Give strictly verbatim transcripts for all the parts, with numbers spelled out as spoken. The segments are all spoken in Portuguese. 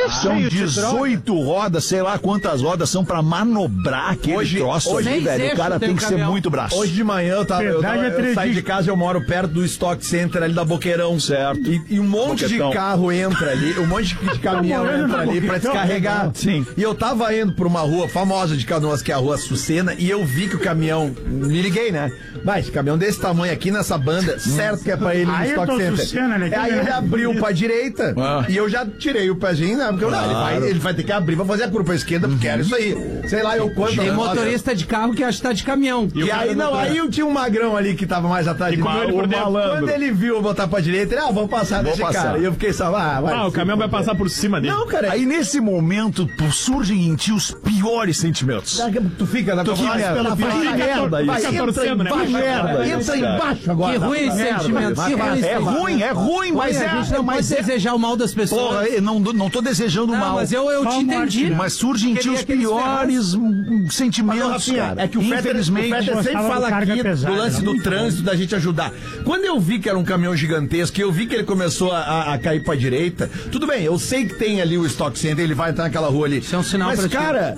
São dezoito rodas, sei lá quantas rodas são pra manobrar aquele Hoje- troço hoje ali, velho. O eixo cara tem tem um que ser caminhão. muito braço. Hoje de manhã eu, tava, eu, tava, Verdade é eu três saí de dígitos. casa, eu moro perto do Stock Center ali da Boqueirão. Certo. E, e um monte Boquetão. de carro entra ali, um monte de caminhão morando entra no ali pra Boquetão, descarregar. Sim. E eu tava indo por uma rua famosa de Canoas, que é a rua Sucena, e eu vi que o caminhão, me liguei, né? Mas caminhão desse tamanho aqui nessa banda, certo que é pra ele no Aí eu Stock tô Center. Sucena, né? É, aí ele abriu pra direita Ah. e eu já tirei o pezinho, né? Porque eu, não, ele, vai, ele vai ter que abrir pra fazer a curva pra esquerda, porque era isso aí. Sei lá, eu quanto. Tem motorista de carro que acha que tá de caminhão. E, aí, não, aí eu tinha um magrão ali que tava mais atrás de mim. comeu ele por O dentro. malandro. Quando ele viu eu botar pra direita, ele, ah, vamos passar Vou desse passar. cara. E eu fiquei só, ah, vai. Ah, o caminhão vai passar por cima dele. Não, cara. Aí nesse momento pô, surgem em ti os piores sentimentos. Tu fica na Tu tua fica- pela tu fica- frente. que merda isso. Vai, Fica entra torcendo, né? embaixo, Que merda entra isso, cara. embaixo agora. Que ruim esse Merda, sentimento, vai, que vai, ruim esse É sentimento. ruim, é ruim, mas Ruim, é. a gente não mas pode é- desejar o mal das pessoas. Porra, eu não, não tô desejando Não, mal. mas eu, eu Só te a entendi. morte. Mas surgem em ti Queria os que eles piores hum, sentimentos, Rafinha, cara. é que o Fetter, o Infelizmente. Fetter sempre gostava fala do carga aqui pesada, do lance era do muito trânsito, da gente ajudar. Quando eu vi que era um caminhão gigantesco, eu vi que ele começou a, a- a cair pra direita, tudo bem, eu sei que tem ali o Stock Center, ele vai entrar naquela rua ali. Isso é um sinal Mas, pra ti. cara,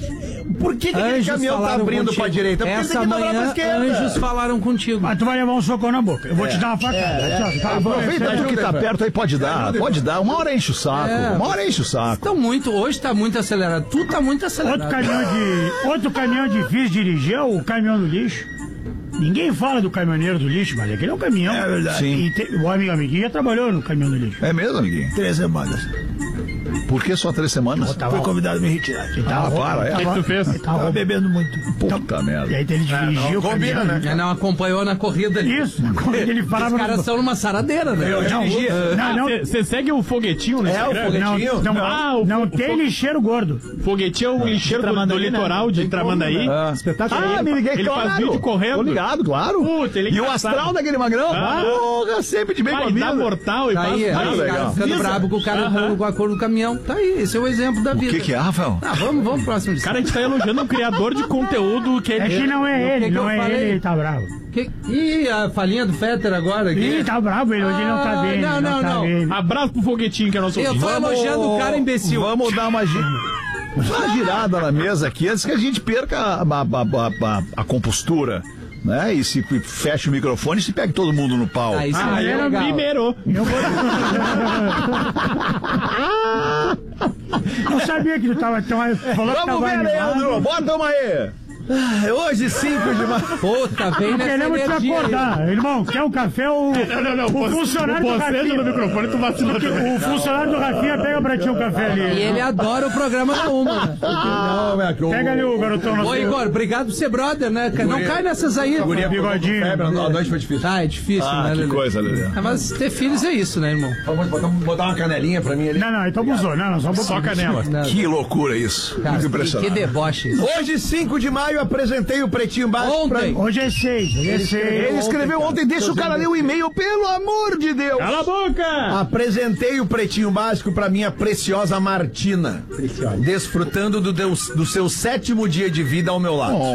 por que, que aquele Anjos caminhão tá falaram abrindo contigo. pra direita? Porque ele Essa tem que dobrar pra manhã, esquerda. anjos falaram contigo. Mas tu vai levar um socão na boca. Eu vou te dar uma facada. Aqui, ó, tá, Aproveita aproveita. que tá perto aí, pode dar, pode dar. Uma hora enche o saco, É. uma hora enche o saco. Estão muito, hoje tá muito acelerado. Tudo tá muito acelerado. Outro caminhão de. Outro caminhão difícil de dirigir é o caminhão do lixo. Ninguém fala do caminhoneiro do lixo, mas aquele é um caminhão. É verdade. Sim. E te- o amigo amiguinho já trabalhou no caminhão do lixo. É mesmo, amiguinho? Três semanas. Por que só três semanas? Foi convidado a me retirar. Ele Ah, tava, para, é. O que que tu fez? Ele tava bebendo muito. Puta merda. E aí ele dirigiu o combina, caminhão. né? Já não acompanhou na corrida ali. Isso, quando ele Os parava caras no... são numa saradeira, né? Não, não, não, Você segue o foguetinho no É, o Instagram? foguetinho? não, não, Ah, o não fo- tem o fo- lixeiro gordo. Foguetinho é o lixeiro do, do litoral de Tramandaí. Espetáculo. Ah, Ah, me liguei, ele claro. faz vídeo correndo. Tô ligado, claro. Puta, ele é e o engraçado. astral daquele magrão? Ah. Porra, sempre de bem com a Vai dar vida. mortal e Tá aí, faz- aí os legal. caras ficando Isso. brabo com o cara Aham. com a cor do caminhão. Tá aí, esse é o exemplo da O vida. que que é, Rafael? Ah, vamos, vamos pro próximo. Cara, a gente tá elogiando um criador de conteúdo que É que não é O que ele, que não eu é falei? ele, ele tá bravo. Que... Ih, a falinha do Fetter agora aqui. Ih, tá bravo, ele hoje ele não tá Ah, bem. não, não, tá não. bem. Abraço pro foguetinho que é nosso Eu ouvinte. tô elogiando o cara imbecil. Vamos dar uma, gi- uma girada na mesa aqui antes que a gente perca a, a, a, a, a compostura. Né? E se fecha o microfone e se pega todo mundo no pau. Ah, isso Ah, é ele legal. primeiro. Eu vou... Não sabia que tu tava tão... Falou que Vamos tava ver, animado. Leandro. Bota uma aí. Hoje, cinco de março. Puta, vem Não nessa queremos te energia aí. acordar. Irmão, quer um café ou... Não, não, não. O funcionário do Você Rafinha... no microfone, tu vacilou também. O funcionário do Rafinha pega pra ti um café ali. E ele adora o programa da Uma. né? Não, é que o... Pega ali o garotão. nosso- Ô, Igor, obrigado por ser brother, né? Não cai nessas aí. Guria bigodinho. febre, a noite foi difícil. Ah, é difícil, Ah, né, que Lelê? coisa, Lelê. Ah, mas ter filhos é isso, né, irmão? Vamos botar, botar uma canelinha pra mim ali. Não, não, então abusou. Não, não, só um Só pouquinho. canela. Não, Que loucura isso. cara, Muito que, impressionante. que deboche isso. Hoje, cinco de maio, apresentei o Pretinho Básico pra... Ontem. Hoje é seis, hoje é seis. Ele escreveu ontem, deixa o cara ler o e-mail, pelo amor de Deus. Cala a boca! Apresentei o Pretinho Básico pra minha preciosa Martina. Desfrutando do, deus- do seu sétimo dia de vida ao meu lado.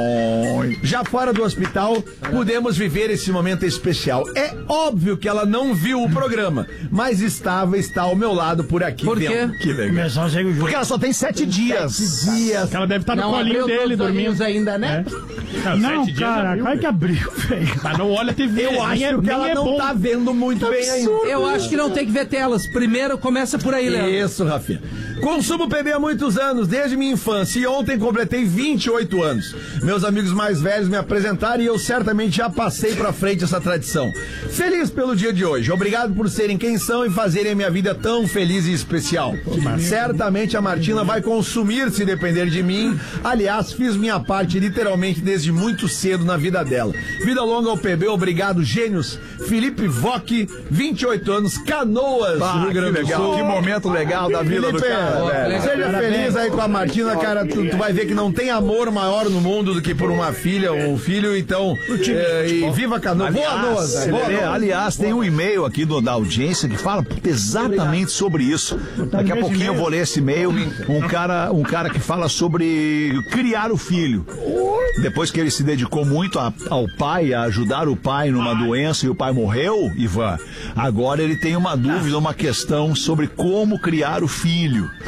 Já fora do hospital, pudemos viver esse momento especial. É óbvio que ela não viu o programa, mas estava, está ao meu lado por aqui. Por quê? vendo. Que legal. Começar o jogo. Porque ela só tem sete dias. Sete dias. Ela deve estar no Não colinho abriu dele, todos os dormindo. olhinhos ainda, né? Não, Não, sete dias cara, abriu, claro que velho. abriu, velho. Mas não olha a T V. Eu nem acho é, que nem ela é não bom. tá vendo muito bem ainda. Eu acho que não tem que ver telas. Primeiro, começa por aí, Leandro. Isso, Rafinha. Consumo P B há muitos anos, desde minha infância, e ontem completei vinte e oito anos. Meus amigos mais velhos me apresentaram e eu certamente já passei pra frente essa tradição. Feliz pelo dia de hoje. Obrigado por serem quem são e fazerem a minha vida tão feliz e especial. Certamente a Martina vai consumir se depender de mim. Aliás, fiz minha parte literalmente desde muito cedo na vida dela. Vida longa ao P B, obrigado, gênios. Felipe Voc, vinte e oito anos, Canoas, Ah, Rio que Grande do legal. Sul. Que momento legal da vida do Felipe, cara, velho. seja feliz aí com a Martina, cara. Tu, tu vai ver que não tem amor maior no mundo do que por uma filha ou um filho. Então, é, e viva Canoas. Boa Aliás, noite. Boa Lelê, noite. aliás, tem um e-mail aqui do, da audiência que fala exatamente sobre isso. Daqui a pouquinho eu vou ler esse e-mail. Um cara, um cara que fala sobre criar o filho. Depois que ele se dedicou muito a- ao pai, a ajudar o pai numa doença e o pai morreu, Ivan, agora ele tem uma dúvida, uma questão sobre como criar o filho.